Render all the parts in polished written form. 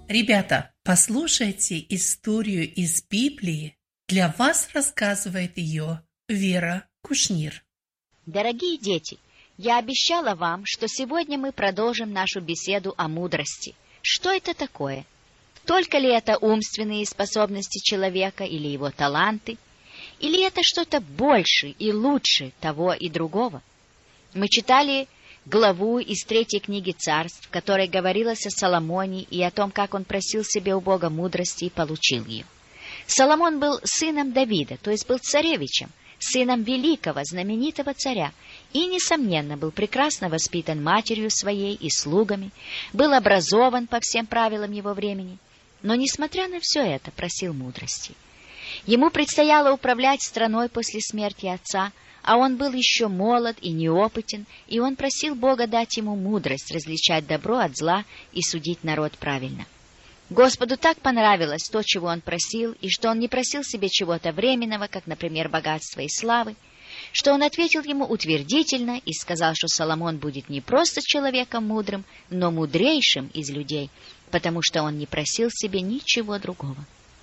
Ребята, послушайте историю из Библии. Для вас рассказывает ее Вера Кушнир. Дорогие дети, я обещала вам, что сегодня мы продолжим нашу беседу о мудрости. Что это такое? Только ли это умственные способности человека или его таланты? Или это что-то больше и лучше того и другого? Мы читали главу из 3 книги Царств, в которой говорилось о Соломоне и о том, как он просил себе у Бога мудрости и получил ее. Соломон был сыном Давида, то есть был царевичем, сыном великого, знаменитого царя, и, несомненно, был прекрасно воспитан матерью своей и слугами, был образован по всем правилам его времени, но, несмотря на все это, просил мудрости. Ему предстояло управлять страной после смерти отца, а он был еще молод и неопытен, и он просил Бога дать ему мудрость различать добро от зла и судить народ правильно. Господу так понравилось то, чего он просил, и что он не просил себе чего-то временного, как, например, богатства и славы, что он ответил ему утвердительно и сказал, что Соломон будет не просто человеком мудрым, но мудрейшим из людей, потому что он не просил себе ничего другого.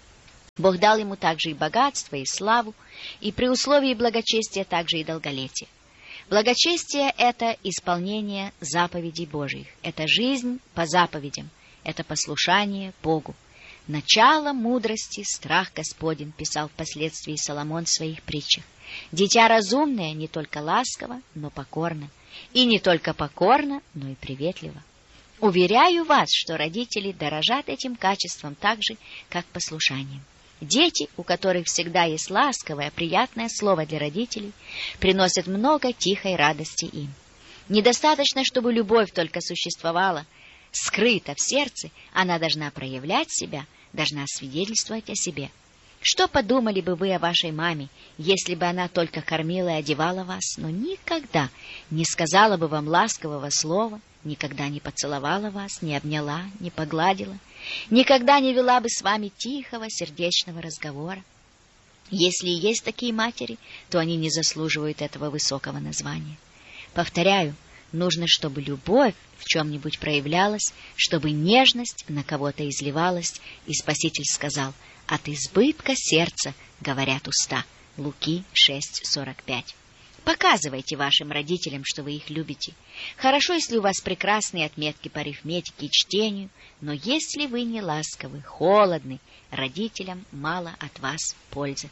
Бог дал ему также и богатство, и славу, и при условии благочестия также и долголетие. Благочестие — это исполнение заповедей Божьих, это жизнь по заповедям, это послушание Богу. «Начало мудрости — страх Господень», писал впоследствии Соломон в своих притчах. «Дитя разумное не только ласково, но покорно, и не только покорно, но и приветливо». Уверяю вас, что родители дорожат этим качеством так же, как послушанием. Дети, у которых всегда есть ласковое, приятное слово для родителей, приносят много тихой радости им. Недостаточно, чтобы любовь только существовала скрыта в сердце, она должна проявлять себя, должна свидетельствовать о себе. Что подумали бы вы о вашей маме, если бы она только кормила и одевала вас, но никогда не сказала бы вам ласкового слова, никогда не поцеловала вас, не обняла, не погладила, никогда не вела бы с вами тихого сердечного разговора? Если и есть такие матери, то они не заслуживают этого высокого названия. Повторяю, нужно, чтобы любовь в чем-нибудь проявлялась, чтобы нежность на кого-то изливалась, и Спаситель сказал: «От избытка сердца говорят уста». Луки 6:45. Показывайте вашим родителям, что вы их любите. Хорошо, если у вас прекрасные отметки по арифметике и чтению, но если вы не ласковы, холодны, родителям мало от вас пользы.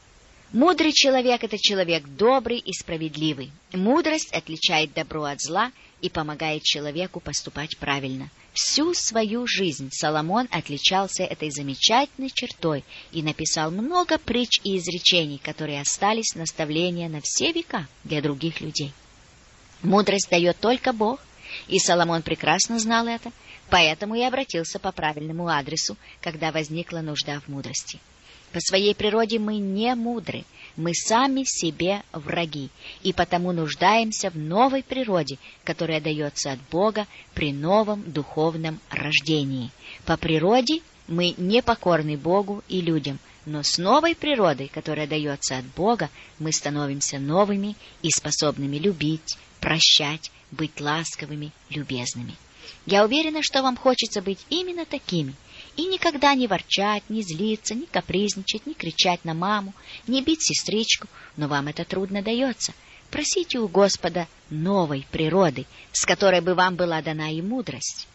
Мудрый человек — это человек добрый и справедливый. Мудрость отличает добро от зла и помогает человеку поступать правильно. Всю свою жизнь Соломон отличался этой замечательной чертой и написал много притч и изречений, которые остались наставления на все века для других людей. Мудрость дает только Бог, и Соломон прекрасно знал это, поэтому и обратился по правильному адресу, когда возникла нужда в мудрости. По своей природе мы не мудры, мы сами себе враги, и потому нуждаемся в новой природе, которая дается от Бога при новом духовном рождении. По природе мы не покорны Богу и людям, но с новой природой, которая дается от Бога, мы становимся новыми и способными любить, прощать, быть ласковыми, любезными. Я уверена, что вам хочется быть именно такими, и никогда не ворчать, не злиться, не капризничать, не кричать на маму, не бить сестричку, но вам это трудно дается. Просите у Господа новой природы, с которой бы вам была дана и мудрость.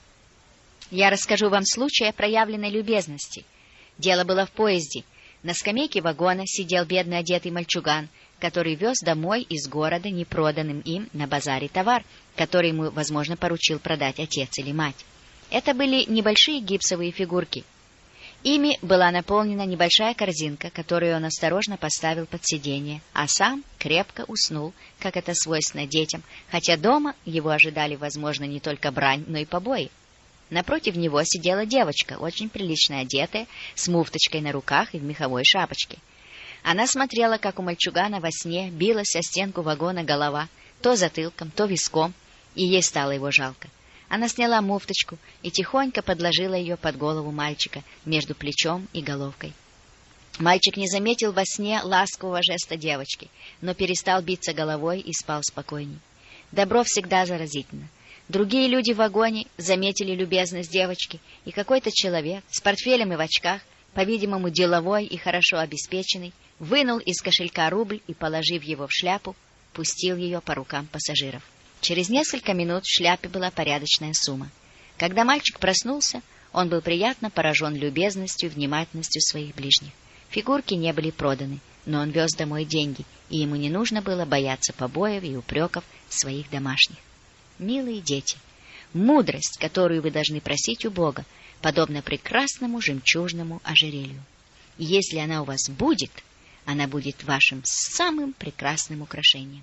Я расскажу вам случай о проявленной любезности. Дело было в поезде. На скамейке вагона сидел бедно одетый мальчуган, который вез домой из города непроданным им на базаре товар, который ему, возможно, поручил продать отец или мать. Это были небольшие гипсовые фигурки. Ими была наполнена небольшая корзинка, которую он осторожно поставил под сиденье, а сам крепко уснул, как это свойственно детям, хотя дома его ожидали, возможно, не только брань, но и побои. Напротив него сидела девочка, очень прилично одетая, с муфточкой на руках и в меховой шапочке. Она смотрела, как у мальчугана во сне билась о стенку вагона голова, то затылком, то виском, и ей стало его жалко. Она сняла муфточку и тихонько подложила ее под голову мальчика между плечом и головкой. Мальчик не заметил во сне ласкового жеста девочки, но перестал биться головой и спал спокойней. Добро всегда заразительно. Другие люди в вагоне заметили любезность девочки, и какой-то человек с портфелем и в очках, по-видимому, деловой и хорошо обеспеченный, вынул из кошелька рубль и, положив его в шляпу, пустил ее по рукам пассажиров. Через несколько минут в шляпе была порядочная сумма. Когда мальчик проснулся, он был приятно поражен любезностью и внимательностью своих ближних. Фигурки не были проданы, но он вез домой деньги, и ему не нужно было бояться побоев и упреков своих домашних. Милые дети, мудрость, которую вы должны просить у Бога, подобна прекрасному жемчужному ожерелью. И если она у вас будет, она будет вашим самым прекрасным украшением.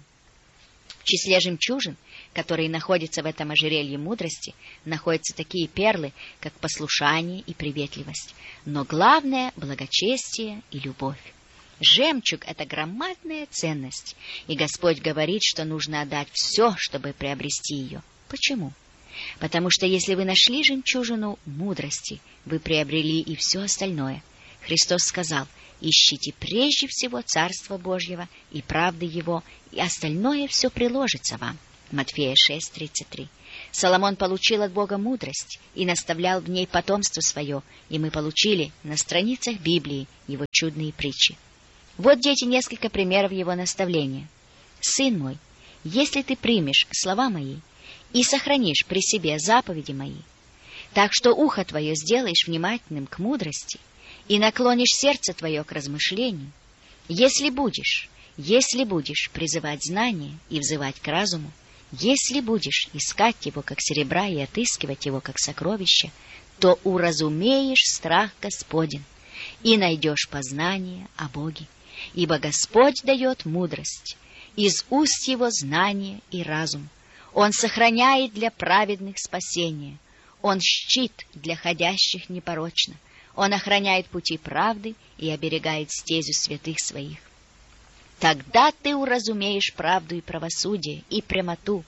В числе жемчужин, которые находятся в этом ожерелье мудрости, находятся такие перлы, как послушание и приветливость, но главное — благочестие и любовь. Жемчуг — это громадная ценность, и Господь говорит, что нужно отдать все, чтобы приобрести ее. Почему? Потому что если вы нашли жемчужину мудрости, вы приобрели и все остальное. Христос сказал: «Ищите прежде всего Царства Божьего и правды Его, и остальное все приложится вам». Матфея 6:33. Соломон получил от Бога мудрость и наставлял в ней потомство свое, и мы получили на страницах Библии его чудные притчи. Вот, дети, несколько примеров его наставления. «Сын мой, если ты примешь слова мои и сохранишь при себе заповеди мои, так что ухо твое сделаешь внимательным к мудрости и наклонишь сердце твое к размышлению, если будешь призывать знание и взывать к разуму, если будешь искать его, как серебра, и отыскивать его, как сокровище, то уразумеешь страх Господень и найдешь познание о Боге. Ибо Господь дает мудрость, из уст его знание и разум. Он сохраняет для праведных спасение, он щит для ходящих непорочно, он охраняет пути правды и оберегает стезю святых своих. Тогда ты уразумеешь правду и правосудие, и прямоту,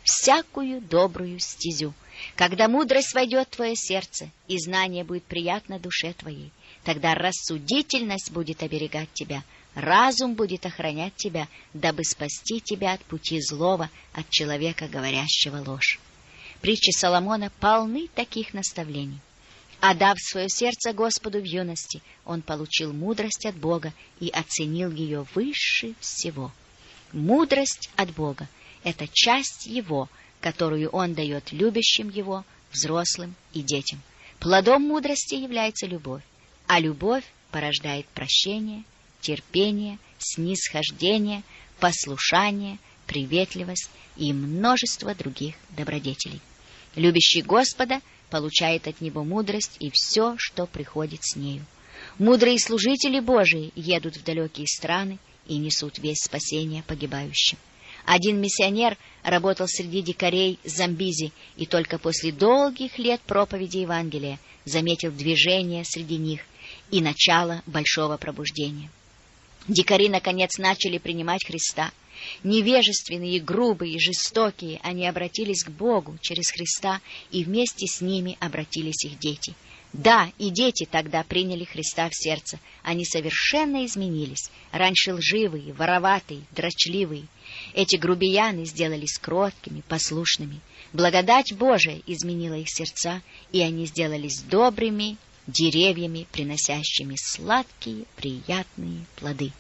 всякую добрую стезю. Когда мудрость войдет в твое сердце, и знание будет приятно душе твоей, тогда рассудительность будет оберегать тебя, разум будет охранять тебя, дабы спасти тебя от пути злого, от человека, говорящего ложь. Притчи Соломона полны таких наставлений. Отдав свое сердце Господу в юности, он получил мудрость от Бога и оценил ее выше всего. Мудрость от Бога — это часть Его, которую Он дает любящим Его, взрослым и детям. Плодом мудрости является любовь, а любовь порождает прощение, терпение, снисхождение, послушание, приветливость и множество других добродетелей. Любящий Господа получает от Него мудрость и все, что приходит с нею. Мудрые служители Божии едут в далекие страны и несут весть спасения погибающим. Один миссионер работал среди дикарей Замбези и только после долгих лет проповеди Евангелия заметил движение среди них и начало большого пробуждения. Дикари, наконец, начали принимать Христа. Невежественные, грубые, жестокие, они обратились к Богу через Христа, и вместе с ними обратились их дети. Да, и дети тогда приняли Христа в сердце. Они совершенно изменились. Раньше лживые, вороватые, дрочливые. Эти грубияны сделались кроткими, послушными. Благодать Божия изменила их сердца, и они сделались добрыми деревьями, приносящими сладкие, приятные плоды.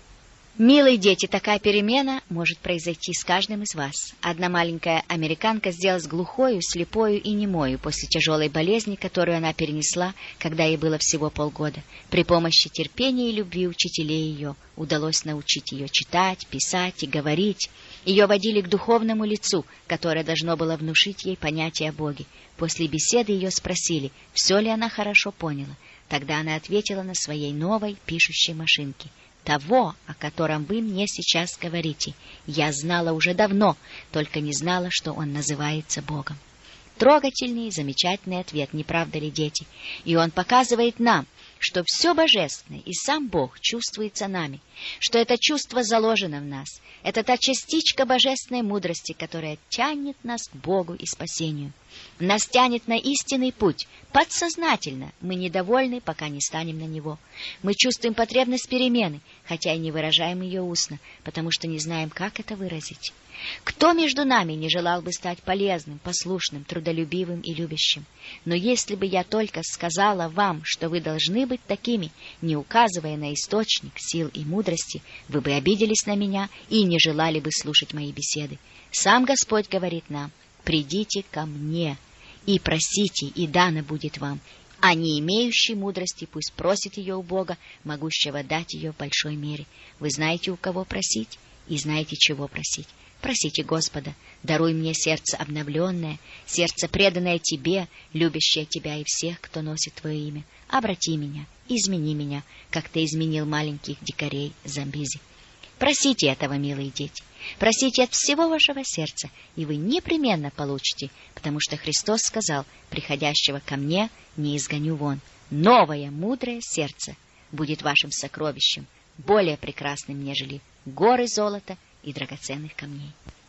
Милые дети, такая перемена может произойти с каждым из вас. Одна маленькая американка сделалась глухою, слепою и немою после тяжелой болезни, которую она перенесла, когда ей было всего полгода. При помощи терпения и любви учителей ее удалось научить ее читать, писать и говорить. Ее водили к духовному лицу, которое должно было внушить ей понятие о Боге. После беседы ее спросили, все ли она хорошо поняла. Тогда она ответила на своей новой пишущей машинке: «Того, о котором вы мне сейчас говорите, я знала уже давно, только не знала, что он называется Богом». Трогательный и замечательный ответ, не правда ли, дети? И он показывает нам, что все божественное и сам Бог чувствуется нами, что это чувство заложено в нас. Это та частичка божественной мудрости, которая тянет нас к Богу и спасению. Нас тянет на истинный путь. Подсознательно мы недовольны, пока не станем на него. Мы чувствуем потребность перемены, хотя и не выражаем ее устно, потому что не знаем, как это выразить. Кто между нами не желал бы стать полезным, послушным, трудолюбивым и любящим? Но если бы я только сказала вам, что вы должны быть такими, не указывая на источник сил и мудрости, вы бы обиделись на меня и не желали бы слушать мои беседы. Сам Господь говорит нам: «Придите ко мне и просите, и дано будет вам». А не имеющий мудрости пусть просит ее у Бога, могущего дать ее в большой мере. Вы знаете, у кого просить, и знаете, чего просить. Просите Господа: даруй мне сердце обновленное, сердце, преданное Тебе, любящее Тебя и всех, кто носит Твое имя. Обрати меня, измени меня, как Ты изменил маленьких дикарей Замбези. Просите этого, милые дети. Просите от всего вашего сердца, и вы непременно получите, потому что Христос сказал: приходящего ко мне не изгоню вон. Новое, мудрое сердце будет вашим сокровищем, более прекрасным, нежели горы золота и драгоценных камней.